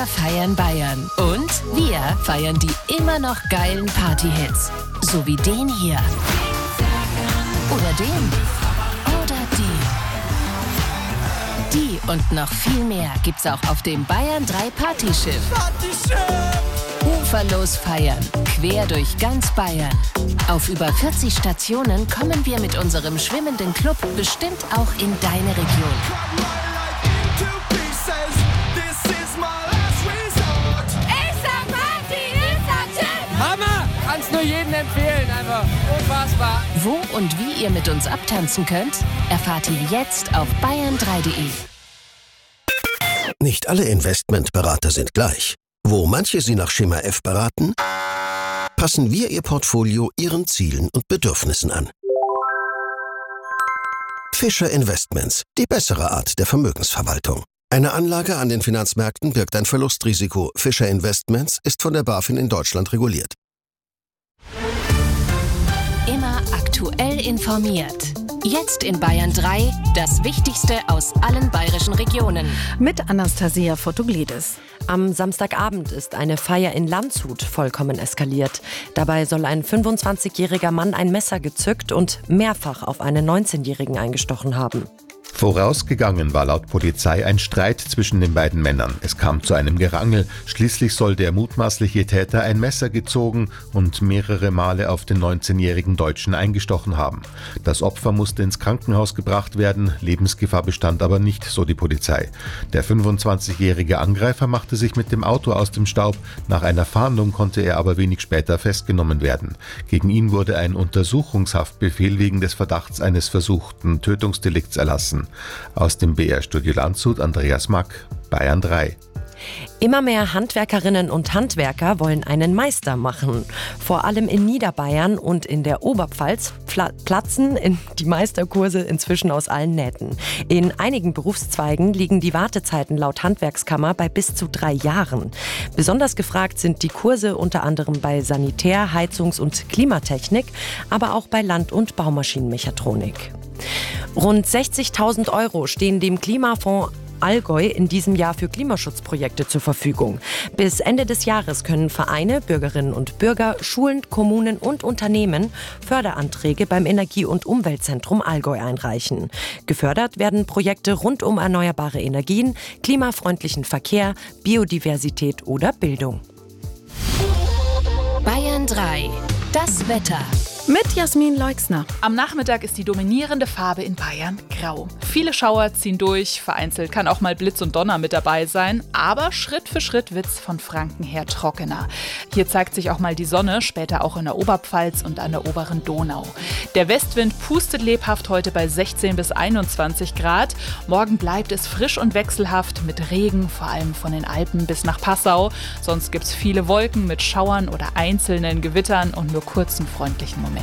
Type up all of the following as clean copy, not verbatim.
feiern Bayern. Und wir feiern die immer noch geilen Party-Hits. So wie den hier. Oder den. Oder den. Die und noch viel mehr gibt's auch auf dem Bayern 3 Partyschiff. Uferlos feiern, quer durch ganz Bayern. Auf über 40 Stationen kommen wir mit unserem schwimmenden Club bestimmt auch in deine Region. Hammer! Kannst nur jedem empfehlen, einfach unfassbar. Wo und wie ihr mit uns abtanzen könnt, erfahrt ihr jetzt auf bayern3.de. Nicht alle Investmentberater sind gleich. Wo manche Sie nach Schema F beraten, passen wir Ihr Portfolio Ihren Zielen und Bedürfnissen an. Fischer Investments, die bessere Art der Vermögensverwaltung. Eine Anlage an den Finanzmärkten birgt ein Verlustrisiko. Fischer Investments ist von der BaFin in Deutschland reguliert. Immer aktuell informiert. Jetzt in Bayern 3, das Wichtigste aus allen bayerischen Regionen. Mit Anastasia Fotoglidis. Am Samstagabend ist eine Feier in Landshut vollkommen eskaliert. Dabei soll ein 25-jähriger Mann ein Messer gezückt und mehrfach auf einen 19-Jährigen eingestochen haben. Vorausgegangen war laut Polizei ein Streit zwischen den beiden Männern. Es kam zu einem Gerangel. Schließlich soll der mutmaßliche Täter ein Messer gezogen und mehrere Male auf den 19-jährigen Deutschen eingestochen haben. Das Opfer musste ins Krankenhaus gebracht werden. Lebensgefahr bestand aber nicht, so die Polizei. Der 25-jährige Angreifer machte sich mit dem Auto aus dem Staub. Nach einer Fahndung konnte er aber wenig später festgenommen werden. Gegen ihn wurde ein Untersuchungshaftbefehl wegen des Verdachts eines versuchten Tötungsdelikts erlassen. Aus dem BR-Studio Landshut, Andreas Mack, Bayern 3. Immer mehr Handwerkerinnen und Handwerker wollen einen Meister machen. Vor allem in Niederbayern und in der Oberpfalz platzen die Meisterkurse inzwischen aus allen Nähten. In einigen Berufszweigen liegen die Wartezeiten laut Handwerkskammer bei bis zu 3 Jahren. Besonders gefragt sind die Kurse unter anderem bei Sanitär-, Heizungs- und Klimatechnik, aber auch bei Land- und Baumaschinenmechatronik. Rund 60.000 € stehen dem Klimafonds Allgäu in diesem Jahr für Klimaschutzprojekte zur Verfügung. Bis Ende des Jahres können Vereine, Bürgerinnen und Bürger, Schulen, Kommunen und Unternehmen Förderanträge beim Energie- und Umweltzentrum Allgäu einreichen. Gefördert werden Projekte rund um erneuerbare Energien, klimafreundlichen Verkehr, Biodiversität oder Bildung. Bayern 3, das Wetter. Mit Jasmin Leixner. Am Nachmittag ist die dominierende Farbe in Bayern grau. Viele Schauer ziehen durch, vereinzelt kann auch mal Blitz und Donner mit dabei sein, aber Schritt für Schritt wird's von Franken her trockener. Hier zeigt sich auch mal die Sonne, später auch in der Oberpfalz und an der oberen Donau. Der Westwind pustet lebhaft heute bei 16 bis 21 Grad. Morgen bleibt es frisch und wechselhaft mit Regen, vor allem von den Alpen bis nach Passau. Sonst gibt's viele Wolken mit Schauern oder einzelnen Gewittern und nur kurzen freundlichen Momenten.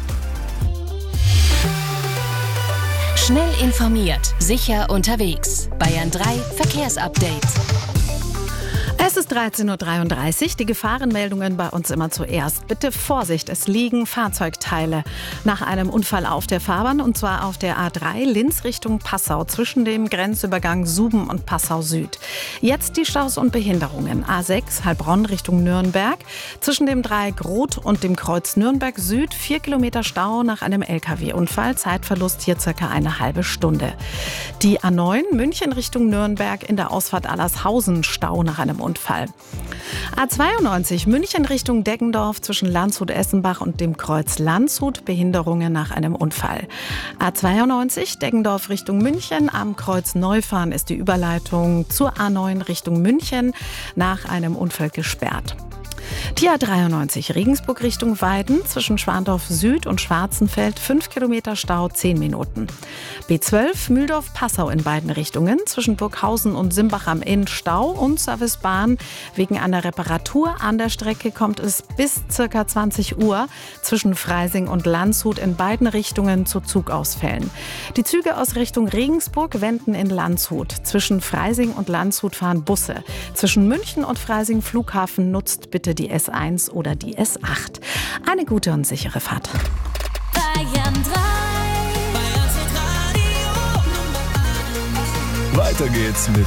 Schnell informiert, sicher unterwegs. Bayern 3 Verkehrsupdate. Es ist 13.33 Uhr. Die Gefahrenmeldungen bei uns immer zuerst. Bitte Vorsicht, es liegen Fahrzeugteile nach einem Unfall auf der Fahrbahn, und zwar auf der A3 Linz Richtung Passau zwischen dem Grenzübergang Suben und Passau Süd. Jetzt die Staus und Behinderungen. A6 Heilbronn Richtung Nürnberg zwischen dem Dreieck Rot und dem Kreuz Nürnberg Süd 4 Kilometer Stau nach einem LKW-Unfall. Zeitverlust hier circa eine halbe Stunde. Die A9 München Richtung Nürnberg in der Ausfahrt Allershausen Stau nach einem Unfall. A92 München Richtung Deggendorf zwischen Landshut-Essenbach und dem Kreuz Landshut, Behinderungen nach einem Unfall. A92 Deggendorf Richtung München, am Kreuz Neufahren ist die Überleitung zur A9 Richtung München nach einem Unfall gesperrt. Die A93 Regensburg Richtung Weiden zwischen Schwandorf Süd und Schwarzenfeld 5 Kilometer Stau 10 Minuten. B12 Mühldorf-Passau in beiden Richtungen zwischen Burghausen und Simbach am Inn Stau und Servicebahn. Wegen einer Reparatur an der Strecke kommt es bis ca. 20 Uhr zwischen Freising und Landshut in beiden Richtungen zu Zugausfällen. Die Züge aus Richtung Regensburg wenden in Landshut. Zwischen Freising und Landshut fahren Busse. Zwischen München und Freising Flughafen nutzt bitte die S1 oder die S8. Eine gute und sichere Fahrt. Bayern 3. Weiter geht's mit